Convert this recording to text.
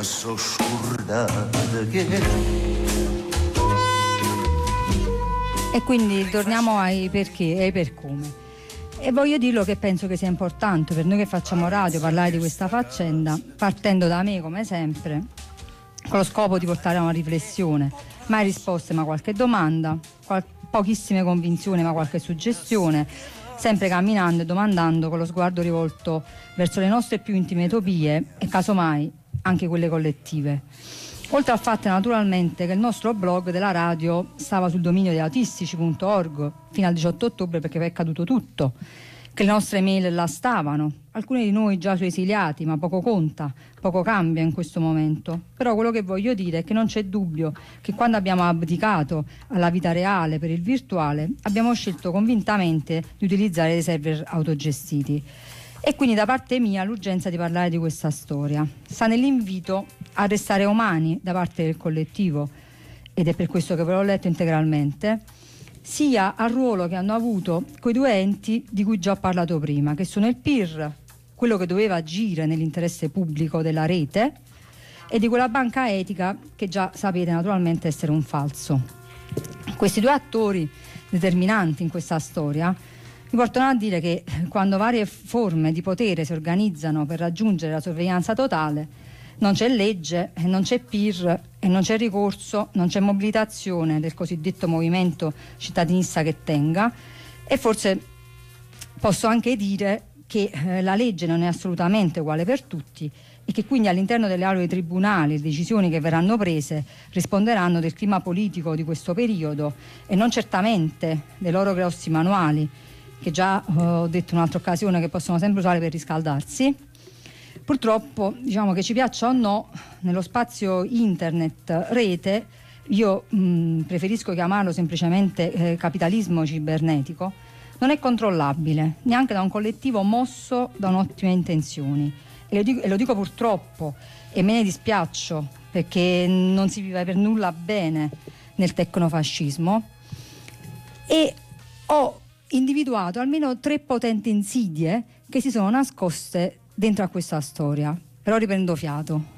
so scordata che... E quindi torniamo ai perché e ai per come. E voglio dirlo che penso che sia importante per noi che facciamo radio parlare di questa faccenda, partendo da me come sempre, con lo scopo di portare a una riflessione, mai risposte ma qualche domanda, pochissime convinzioni ma qualche suggestione, sempre camminando e domandando con lo sguardo rivolto verso le nostre più intime utopie e casomai anche quelle collettive. Oltre al fatto naturalmente che il nostro blog della radio stava sul dominio di autistici.org fino al 18 ottobre perché poi è caduto tutto, che le nostre mail là stavano, alcuni di noi già su esiliati, ma poco conta, poco cambia in questo momento. Però quello che voglio dire è che non c'è dubbio che quando abbiamo abdicato alla vita reale per il virtuale abbiamo scelto convintamente di utilizzare dei server autogestiti. E quindi da parte mia l'urgenza di parlare di questa storia sta nell'invito a restare umani da parte del collettivo, ed è per questo che ve l'ho letto integralmente, sia al ruolo che hanno avuto quei due enti di cui già ho parlato prima, che sono il PIR, quello che doveva agire nell'interesse pubblico della rete, e di quella banca etica che già sapete naturalmente essere un falso. Questi due attori determinanti in questa storia mi portano a dire che quando varie forme di potere si organizzano per raggiungere la sorveglianza totale, non c'è legge, non c'è PIR e non c'è ricorso, non c'è mobilitazione del cosiddetto movimento cittadinista che tenga, e forse posso anche dire che la legge non è assolutamente uguale per tutti e che quindi all'interno delle aule dei tribunali le decisioni che verranno prese risponderanno del clima politico di questo periodo e non certamente dei loro grossi manuali, che già ho detto in un'altra occasione che possono sempre usare per riscaldarsi. Purtroppo, diciamo che ci piaccia o no, nello spazio internet rete, io preferisco chiamarlo semplicemente capitalismo cibernetico, non è controllabile neanche da un collettivo mosso da un'ottima intenzioni, e lo dico purtroppo, e me ne dispiaccio perché non si vive per nulla bene nel tecnofascismo, e ho individuato almeno 3 potenti insidie che si sono nascoste dentro a questa storia. Però riprendo fiato.